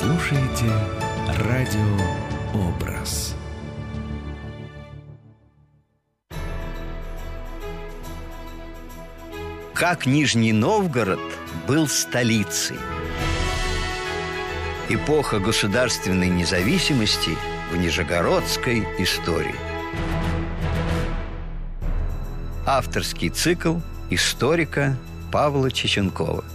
слушаете радио «Образ». Как Нижний Новгород был столицей. Эпоха государственной независимости в нижегородской истории. Авторский цикл историка Павла Чеченкова.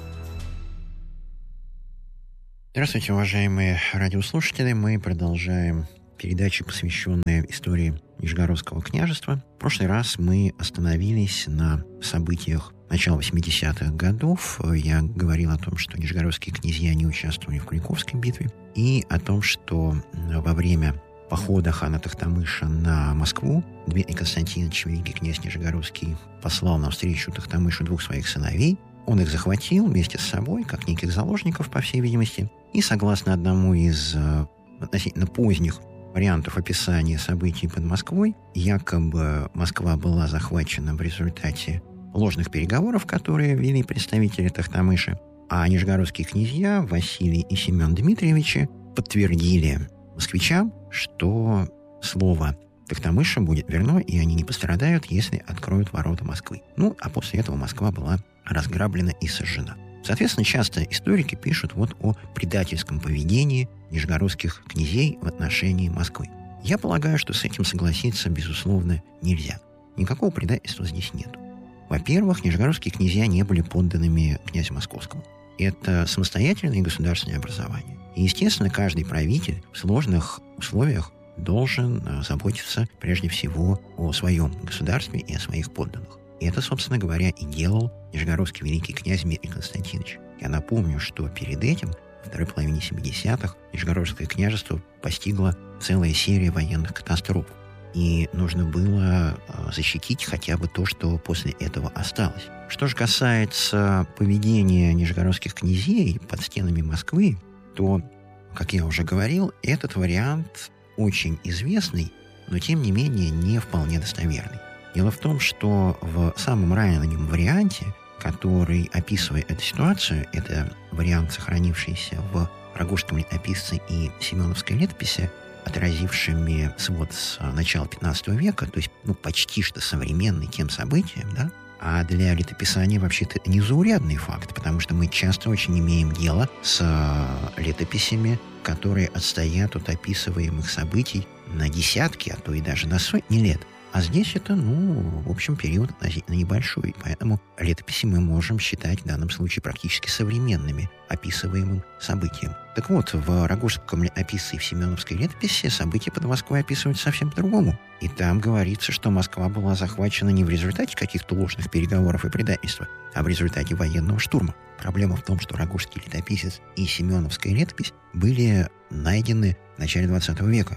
Здравствуйте, уважаемые радиослушатели. Мы продолжаем передачи, посвященные истории Нижегородского княжества. В прошлый раз мы остановились на событиях начала 80-х годов. Я говорил о том, что нижегородские князья не участвовали в Куликовской битве, и о том, что во время похода хана Тохтамыша на Москву Дмитрий Константинович, великий князь Нижегородский, послал навстречу Тохтамышу двух своих сыновей. Он их захватил вместе с собой, как неких заложников, по всей видимости, и, согласно одному из относительно поздних вариантов описания событий под Москвой, якобы Москва была захвачена в результате ложных переговоров, которые вели представители Тохтамыша, а нижегородские князья Василий и Семен Дмитриевичи подтвердили москвичам, что слово Тохтамыша будет верно, и они не пострадают, если откроют ворота Москвы. А после этого Москва была разграблена и сожжена. Соответственно, часто историки пишут о предательском поведении нижегородских князей в отношении Москвы. Я полагаю, что с этим согласиться, безусловно, нельзя. Никакого предательства здесь нет. Во-первых, нижегородские князья не были подданными князю Московскому. Это самостоятельное государственное образование. И, естественно, каждый правитель в сложных условиях должен заботиться прежде всего о своем государстве и о своих подданных. И это, собственно говоря, и делал нижегородский великий князь Дмитрий Константинович. Я напомню, что перед этим, во второй половине 70-х, Нижегородское княжество постигла целая серия военных катастроф. И нужно было защитить хотя бы то, что после этого осталось. Что же касается поведения нижегородских князей под стенами Москвы, то, как я уже говорил, этот вариант очень известный, но тем не менее не вполне достоверный. Дело в том, что в самом раннем варианте, который описывает эту ситуацию, это вариант, сохранившийся в Рогожском летописце и Семеновской летописи, отразившими свод с начала 15 века, то есть почти что современный тем событиям, да? А для летописания вообще-то незаурядный факт, потому что мы часто очень имеем дело с летописями, которые отстоят от описываемых событий на десятки, а то и даже на сотни лет. А здесь это, в общем, период относительно небольшой, поэтому летописи мы можем считать в данном случае практически современными описываемым событием. Так вот, в Рогожском летописце и в Семеновской летописи события под Москвой описываются совсем по-другому. И там говорится, что Москва была захвачена не в результате каких-то ложных переговоров и предательства, а в результате военного штурма. Проблема в том, что Рогожский летописец и Семеновская летопись были найдены в начале 20 века.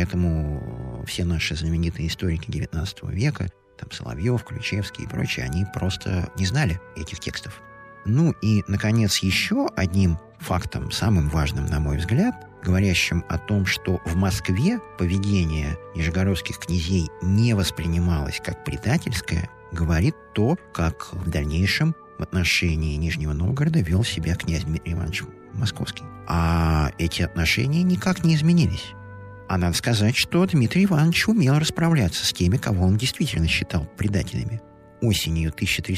Поэтому все наши знаменитые историки XIX века, Соловьев, Ключевский и прочие, они просто не знали этих текстов. И, наконец, еще одним фактом, самым важным, на мой взгляд, говорящим о том, что в Москве поведение нижегородских князей не воспринималось как предательское, говорит то, как в дальнейшем в отношении Нижнего Новгорода вел себя князь Дмитрий Иванович Московский. А эти отношения никак не изменились. А надо сказать, что Дмитрий Иванович умел расправляться с теми, кого он действительно считал предателями. Осенью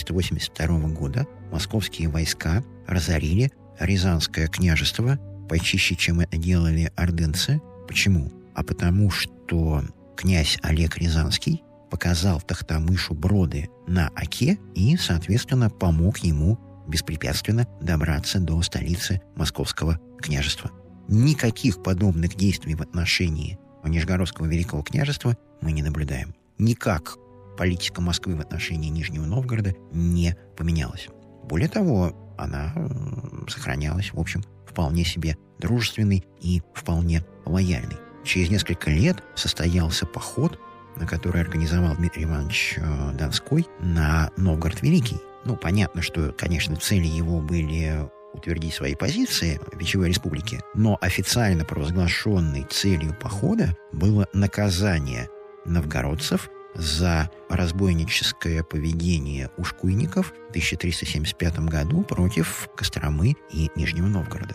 1382 года московские войска разорили Рязанское княжество почище, чем это делали ордынцы. Почему? А потому что князь Олег Рязанский показал Тохтамышу броды на Оке и, соответственно, помог ему беспрепятственно добраться до столицы Московского княжества. Никаких подобных действий в отношении Нижегородского Великого княжества мы не наблюдаем. Никак политика Москвы в отношении Нижнего Новгорода не поменялась. Более того, она сохранялась, в общем, вполне себе дружественной и вполне лояльной. Через несколько лет состоялся поход, на который организовал Дмитрий Иванович Донской на Новгород Великий. Понятно, что, конечно, цели его были утвердить свои позиции в Вечевой Республике, но официально провозглашенной целью похода было наказание новгородцев за разбойническое поведение ушкуйников в 1375 году против Костромы и Нижнего Новгорода.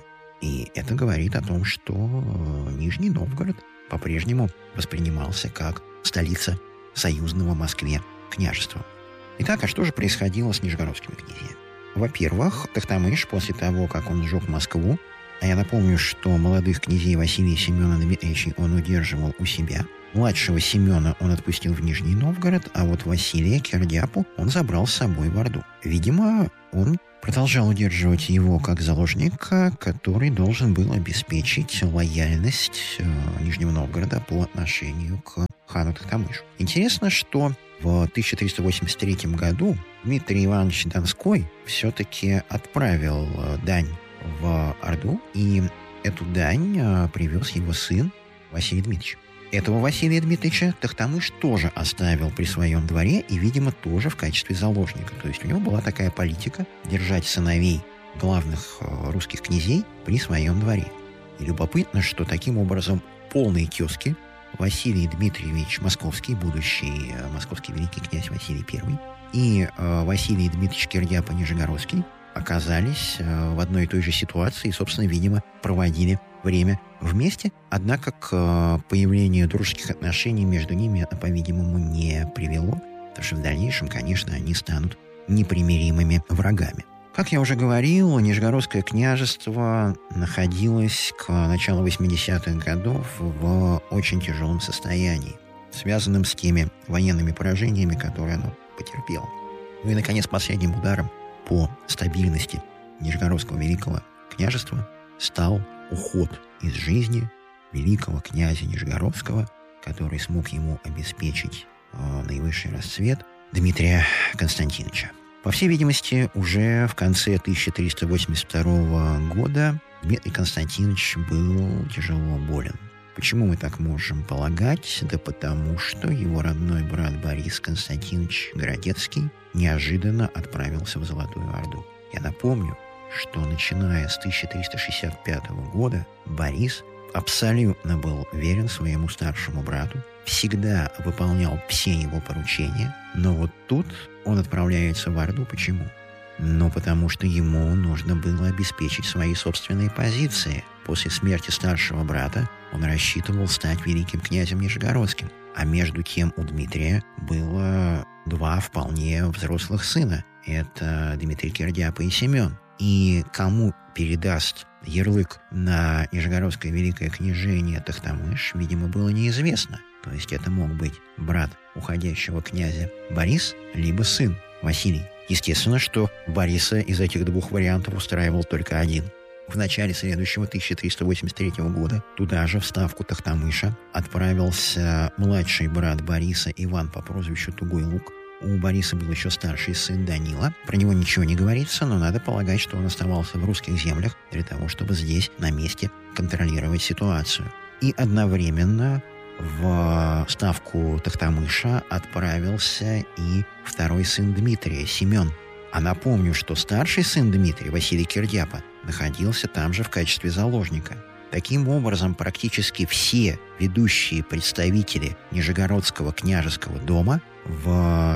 И это говорит о том, что Нижний Новгород по-прежнему воспринимался как столица союзного Москве княжества. Итак, а что же происходило с нижегородскими князьями? Во-первых, Тохтамыш после того, как он сжег Москву, а я напомню, что молодых князей Василия и Семена Дмитриевичей он удерживал у себя, младшего Семена он отпустил в Нижний Новгород, а вот Василия Кирдяпу он забрал с собой в Орду. Видимо, он продолжал удерживать его как заложника, который должен был обеспечить лояльность Нижнего Новгорода по отношению к хану Тохтамышу. Интересно, что в 1383 году Дмитрий Иванович Донской все-таки отправил дань в Орду, и эту дань привез его сын Василий Дмитриевич. Этого Василия Дмитриевича Тохтамыш тоже оставил при своем дворе и, видимо, тоже в качестве заложника. То есть у него была такая политика держать сыновей главных русских князей при своем дворе. И любопытно, что таким образом полные тезки Василий Дмитриевич Московский, будущий московский великий князь Василий I, и Василий Дмитриевич Кирдяпа Нижегородский оказались в одной и той же ситуации и, собственно, видимо, проводили время вместе, однако к появлению дружеских отношений между ними это, по-видимому, не привело, потому что в дальнейшем, конечно, они станут непримиримыми врагами. Как я уже говорил, Нижегородское княжество находилось к началу 80-х годов в очень тяжелом состоянии, связанном с теми военными поражениями, которые оно потерпело. Ну и, наконец, последним ударом по стабильности Нижегородского великого княжества стал уход из жизни великого князя Нижегородского, который смог ему обеспечить наивысший расцвет, Дмитрия Константиновича. По всей видимости, уже в конце 1382 года Дмитрий Константинович был тяжело болен. Почему мы так можем полагать? Да потому что его родной брат Борис Константинович Городецкий неожиданно отправился в Золотую Орду. Я напомню, что начиная с 1365 года Борис абсолютно был верен своему старшему брату, всегда выполнял все его поручения, но вот тут он отправляется в Орду. Почему? Ну, потому что ему нужно было обеспечить свои собственные позиции. После смерти старшего брата он рассчитывал стать великим князем Нижегородским. А между тем у Дмитрия было два вполне взрослых сына. Это Дмитрий Кирдяпа и Семен. И кому передаст ярлык на Нижегородское великое княжение Тохтамыш, видимо, было неизвестно. То есть это мог быть брат уходящего князя Борис, либо сын Василий. Естественно, что Бориса из этих двух вариантов устраивал только один. В начале следующего 1383 года туда же, в ставку Тохтамыша, отправился младший брат Бориса Иван по прозвищу Тугой Лук. У Бориса был еще старший сын Данила. Про него ничего не говорится, но надо полагать, что он оставался в русских землях для того, чтобы здесь, на месте, контролировать ситуацию. И одновременно в ставку Тохтамыша отправился и второй сын Дмитрия, Семен. А напомню, что старший сын Дмитрия, Василий Кирдяпа, находился там же в качестве заложника. Таким образом, практически все ведущие представители Нижегородского княжеского дома в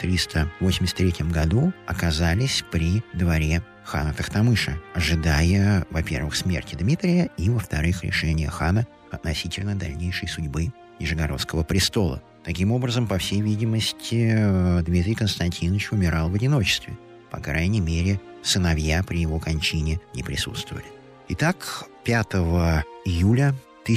1383 году оказались при дворе хана Тохтамыша, ожидая, во-первых, смерти Дмитрия и, во-вторых, решения хана относительно дальнейшей судьбы Нижегородского престола. Таким образом, по всей видимости, Дмитрий Константинович умирал в одиночестве. По крайней мере, сыновья при его кончине не присутствовали. Итак, 5 июля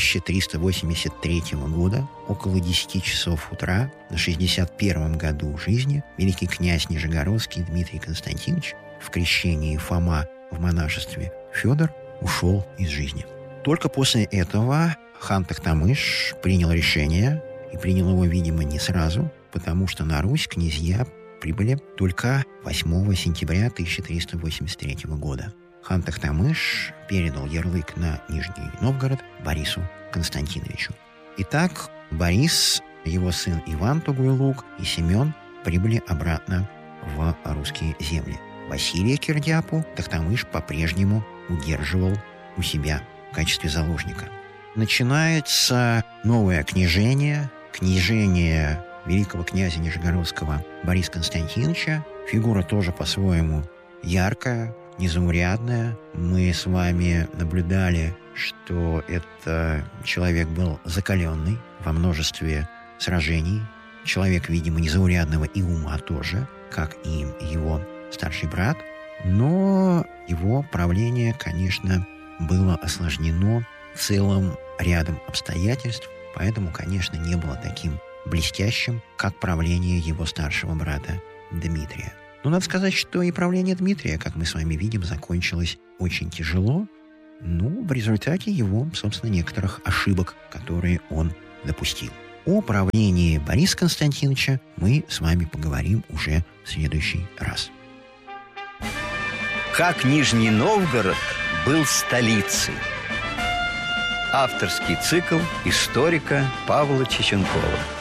1383 года, около 10 часов утра, на 61-м году жизни, великий князь Нижегородский Дмитрий Константинович в крещении Фома в монашестве Федор ушел из жизни. Только после этого хан Тохтамыш принял решение, и принял его, видимо, не сразу, потому что на Русь князья прибыли только 8 сентября 1383 года. Хан Тохтамыш передал ярлык на Нижний Новгород Борису Константиновичу. Итак, Борис, его сын Иван Тугой Лук и Семен прибыли обратно в русские земли. Василия Кирдяпу Тохтамыш по-прежнему удерживал у себя в качестве заложника. Начинается новое княжение великого князя Нижегородского Бориса Константиновича. Фигура тоже по-своему яркая, незаурядная. Мы с вами наблюдали, что это человек был закаленный во множестве сражений. Человек, видимо, незаурядного и ума тоже, как и его старший брат. Но его правление, конечно, было осложнено целым рядом обстоятельств, поэтому, конечно, не было таким блестящим, как правление его старшего брата Дмитрия. Но надо сказать, что и правление Дмитрия, как мы с вами видим, закончилось очень тяжело, в результате его, собственно, некоторых ошибок, которые он допустил. О правлении Бориса Константиновича мы с вами поговорим уже в следующий раз. Как Нижний Новгород был столицей. Авторский цикл историка Павла Чеченкова.